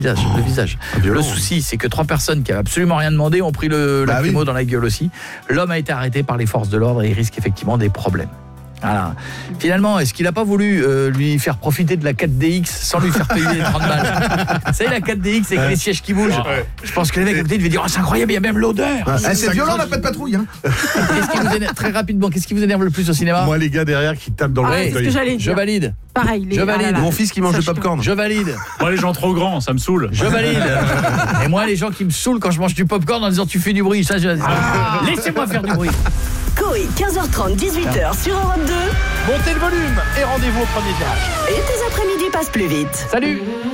le visage. Le souci, c'est que 3 personnes qui avaient absolument rien demandé ont pris le lacrymo dans la gueule aussi. L'homme a été arrêté par les forces de l'ordre et il risque effectivement des problèmes. Voilà. Finalement, est-ce qu'il n'a pas voulu lui faire profiter de la 4DX sans lui faire payer les 30 balles? Vous savez, la 4DX avec les sièges qui bougent. Je pense que les mecs à côté devaient dire c'est incroyable, il y a même l'odeur. C'est violent, la patte patrouille. Qu'est-ce qui vous énerve, très rapidement, qu'est-ce qui vous énerve le plus au cinéma? Moi, les gars derrière qui tapent dans le c'est ce que j'allais dire. Je valide. Pareil. Je valide. Mon fils qui mange le popcorn. Je valide. Moi, les gens trop grands, ça me saoule. Je valide. Et moi, les gens qui me saoulent quand je mange du popcorn en disant tu fais du bruit, ça, laissez-moi faire du bruit. Coé, 15h30, 18h sur Europe 2. Montez le volume et rendez-vous au premier virage. Et tes après-midi passent plus vite. Salut.